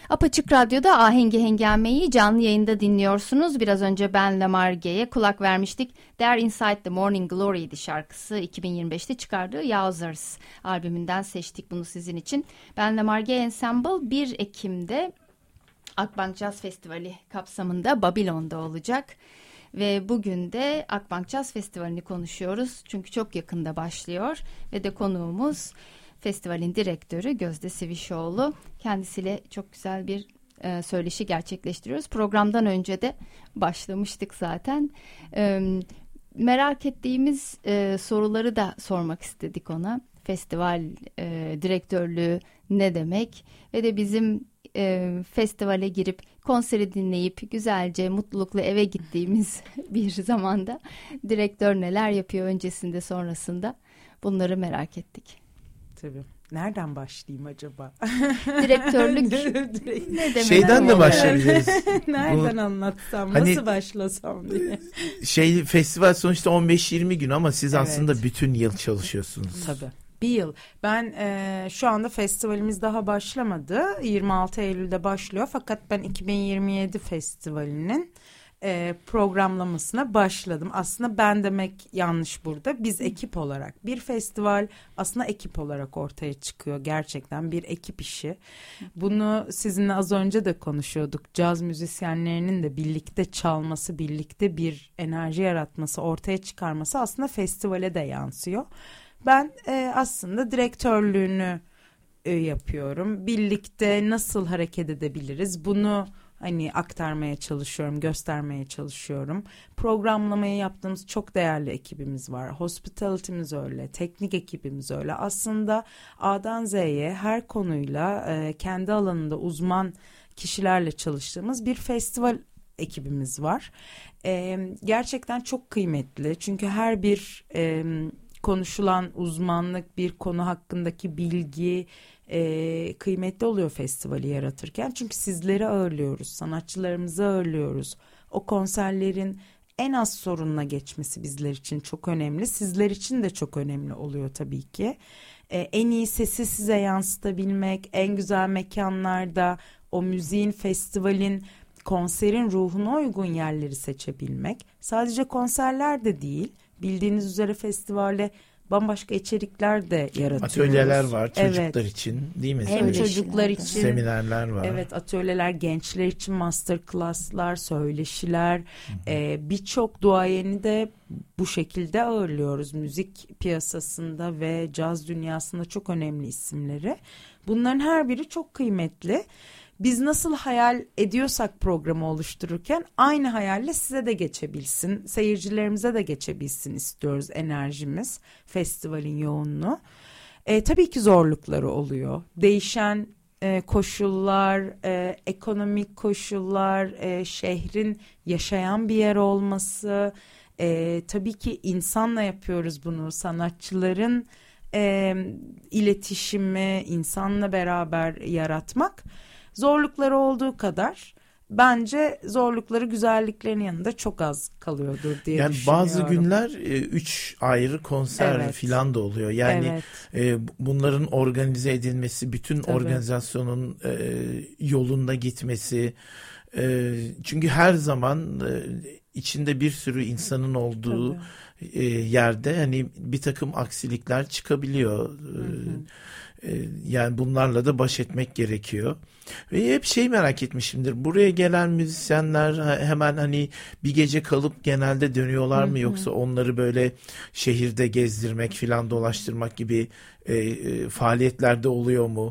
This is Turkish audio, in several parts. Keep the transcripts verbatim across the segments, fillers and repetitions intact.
Apaçık Radyo'da Ahengi Hengame'yi canlı yayında dinliyorsunuz. Biraz önce ben Lamar Gay'e kulak vermiştik. There Inside the Morning Glory'di şarkısı. iki bin yirmi beşte çıkardığı Yowzers albümünden seçtik bunu sizin için. Ben Lamar Gay Ensemble bir Ekim'de Akbank Jazz Festivali kapsamında Babilon'da olacak. Ve bugün de Akbank Jazz Festivali'ni konuşuyoruz. Çünkü çok yakında başlıyor. Ve de konuğumuz festivalin direktörü Gözde Sivişoğlu. Kendisiyle çok güzel bir e, söyleşi gerçekleştiriyoruz. Programdan önce de başlamıştık zaten. E, merak ettiğimiz e, soruları da sormak istedik ona. Festival e, direktörlüğü ne demek? Ve de bizim e, festivale girip konseri dinleyip güzelce mutlulukla eve gittiğimiz bir zamanda direktör neler yapıyor öncesinde sonrasında, bunları merak ettik. Tabii. Nereden başlayayım acaba? Direktörlük ne demek? Şeyden de başlayabiliriz. Nereden Bu, anlatsam, hani, nasıl başlasam diye. Şey, festival sonuçta on beş yirmi gün ama siz evet. aslında bütün yıl çalışıyorsunuz. Tabii. Bir yıl. Ben e, şu anda festivalimiz daha başlamadı. yirmi altı Eylül'de başlıyor. Fakat ben iki bin yirmi yedi festivalinin e, programlamasına başladım. Aslında ben demek yanlış burada. Biz ekip olarak. Bir festival aslında ekip olarak ortaya çıkıyor. Gerçekten bir ekip işi. Bunu sizinle az önce de konuşuyorduk. Caz müzisyenlerinin de birlikte çalması, birlikte bir enerji yaratması, ortaya çıkarması aslında festivale de yansıyor. Ben e, aslında direktörlüğünü e, yapıyorum. Birlikte nasıl hareket edebiliriz? Bunu hani aktarmaya çalışıyorum, göstermeye çalışıyorum. Programlamayı yaptığımız çok değerli ekibimiz var. Hospitality'miz öyle, teknik ekibimiz öyle. Aslında A'dan Z'ye her konuyla e, kendi alanında uzman kişilerle çalıştığımız bir festival ekibimiz var. E, gerçekten çok kıymetli. Çünkü her bir e, konuşulan uzmanlık, bir konu hakkındaki bilgi e, kıymetli oluyor festivali yaratırken. Çünkü sizleri ağırlıyoruz, sanatçılarımızı ağırlıyoruz. O konserlerin en az sorunla geçmesi bizler için çok önemli. Sizler için de çok önemli oluyor tabii ki. E, en iyi sesi size yansıtabilmek, en güzel mekanlarda o müziğin, festivalin, konserin ruhuna uygun yerleri seçebilmek. Sadece konserler de değil. Bildiğiniz üzere festivalde bambaşka içerikler de yaratıyoruz. Atölyeler var çocuklar evet. için, değil mi? Hem Söyleşiler, çocuklar için. Seminerler var. Evet, atölyeler, gençler için master class'lar, söyleşiler. Ee, birçok duayeni de bu şekilde ağırlıyoruz. Müzik piyasasında ve caz dünyasında çok önemli isimleri. Bunların her biri çok kıymetli. Biz nasıl hayal ediyorsak programı oluştururken aynı hayalle size de geçebilsin, seyircilerimize de geçebilsin istiyoruz enerjimiz, festivalin yoğunluğu. E, tabii ki zorlukları oluyor. Değişen e, koşullar, e, ekonomik koşullar, e, şehrin yaşayan bir yer olması. E, tabii ki insanla yapıyoruz bunu, sanatçıların e, iletişimi, insanla beraber yaratmak. Zorlukları olduğu kadar bence zorlukları güzelliklerinin yanında çok az kalıyordur diye yani düşünüyorum. Bazı günler e, üç ayrı konser evet. filan da oluyor. Yani evet. e, bunların organize edilmesi, bütün Tabii. organizasyonun e, yolunda gitmesi. E, çünkü her zaman e, içinde bir sürü insanın olduğu e, yerde hani bir takım aksilikler çıkabiliyor. Hı hı. Yani bunlarla da baş etmek gerekiyor. Ve hep şey merak etmişimdir. Buraya gelen müzisyenler hemen hani bir gece kalıp genelde dönüyorlar mı? Hı hı. Yoksa onları böyle şehirde gezdirmek filan, dolaştırmak gibi e, e, faaliyetlerde oluyor mu?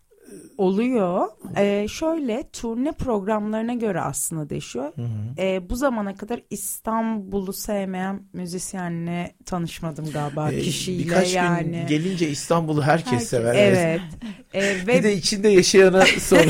Oluyor. Ee, şöyle turne programlarına göre aslında değişiyor. Hı hı. Ee, bu zamana kadar İstanbul'u sevmeyen müzisyenle tanışmadım galiba ee, kişiyle. Birkaç yani. gün gelince İstanbul'u herkes, herkes sever. Evet. ee, ve... Bir de içinde yaşayana sorun.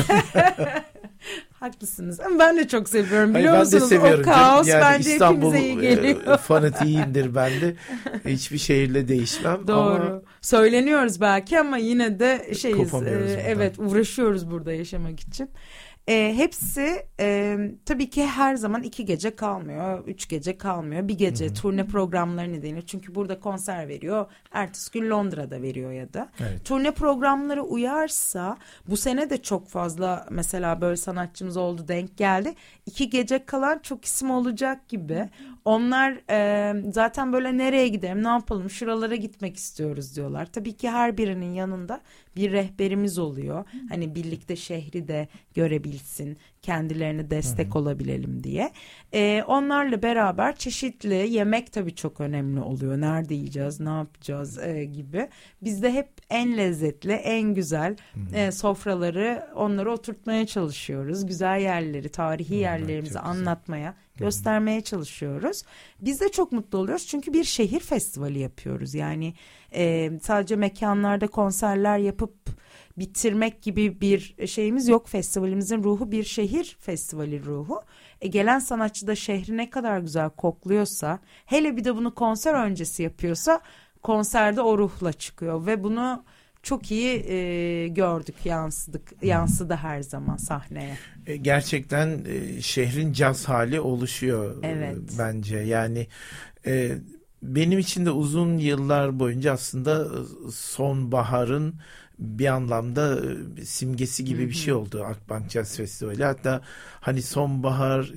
Haklısınız. Ben de çok seviyorum. Biliyor Hayır, ben musunuz? de seviyorum. O kaos yani bence İstanbul, hepimize iyi geliyor. E, fanatiyimdir ben de. Hiçbir şehirle değişmem. Doğru. Ama... Söyleniyoruz belki ama yine de şeyiz. E, evet, uğraşıyoruz burada yaşamak için. E, hepsi e, tabii ki her zaman iki gece kalmıyor, üç gece kalmıyor. Bir gece Hı-hı. turne programları nedeniyle. Çünkü burada konser veriyor, ertesi gün Londra'da veriyor ya da. Evet. Turne programları uyarsa, bu sene de çok fazla mesela böyle sanatçımız oldu, denk geldi. İki gece kalan çok isim olacak gibi. Onlar e, zaten böyle nereye gidelim, ne yapalım, şuralara gitmek istiyoruz diyorlar. Tabii ki her birinin yanında bir rehberimiz oluyor. Hani birlikte şehri de görebilsin, kendilerine destek Hı-hı. olabilelim diye. Ee, onlarla beraber çeşitli yemek tabii çok önemli oluyor. Nerede yiyeceğiz, ne yapacağız e, gibi. Biz de hep en lezzetli, en güzel e, sofraları onlara oturtmaya çalışıyoruz. Güzel yerleri, tarihi Hı-hı. yerlerimizi anlatmaya, Hı-hı. göstermeye çalışıyoruz. Biz de çok mutlu oluyoruz çünkü bir şehir festivali yapıyoruz. Yani e, sadece mekanlarda konserler yapıp bitirmek gibi bir şeyimiz yok. Festivalimizin ruhu bir şehir festivali ruhu. E, gelen sanatçı da şehri ne kadar güzel kokluyorsa, hele bir de bunu konser öncesi yapıyorsa, konserde o ruhla çıkıyor ve bunu çok iyi e, gördük, yansıdık, yansıdı her zaman sahneye. E, gerçekten e, şehrin caz hali oluşuyor evet. e, bence. Yani e, benim için de uzun yıllar boyunca aslında sonbaharın bir anlamda simgesi gibi Hı-hı. bir şey oldu Akbank Jazz Festivali. Hatta hani sonbahar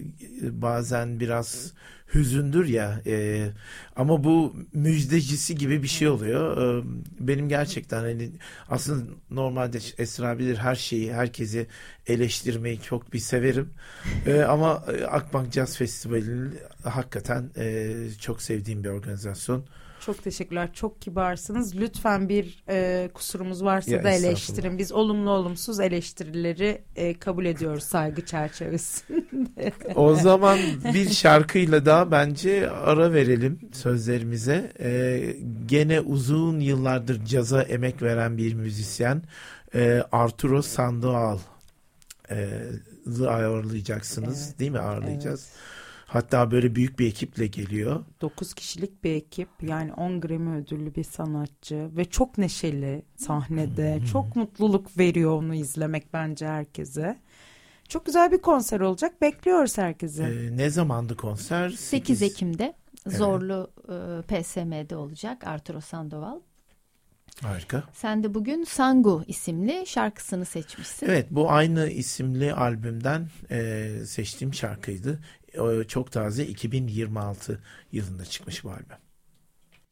bazen biraz hüzündür ya e, ama bu müjdecisi gibi bir şey oluyor. E, benim gerçekten hani aslında normalde Esra bilir, her şeyi, herkesi eleştirmeyi çok bir severim. E, ama Akbank Jazz Festivali'nin hakikaten e, çok sevdiğim bir organizasyon. Çok teşekkürler. Çok kibarsınız. Lütfen bir e, kusurumuz varsa ya da eleştirin. Biz olumlu olumsuz eleştirileri e, kabul ediyoruz saygı çerçevesinde. O zaman bir şarkıyla daha bence ara verelim sözlerimize. E, gene uzun yıllardır caza emek veren bir müzisyen e, Arturo Sandoval e, ağırlayacaksınız evet, değil mi? Ağırlayacağız. Evet. Hatta böyle büyük bir ekiple geliyor. dokuz kişilik bir ekip, yani on Grammy ödüllü bir sanatçı ve çok neşeli sahnede. Hmm. Çok mutluluk veriyor onu izlemek bence herkese. Çok güzel bir konser olacak. Bekliyoruz herkesi. Ee, ne zamandı konser? sekiz Ekim'de Zorlu evet. e, P S M'de olacak Arturo Sandoval. Harika. Sen de bugün Sangu isimli şarkısını seçmişsin. Evet, bu aynı isimli albümden e, seçtiğim şarkıydı. O çok taze, iki bin yirmi altı yılında çıkmış bu albüm.